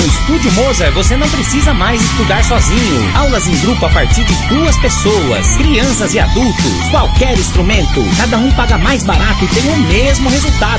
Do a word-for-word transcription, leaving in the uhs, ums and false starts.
No Estúdio Mozart você não precisa mais estudar sozinho. Aulas em grupo a partir de duas pessoas, crianças e adultos, qualquer instrumento. Cada um paga mais barato e tem o mesmo resultado.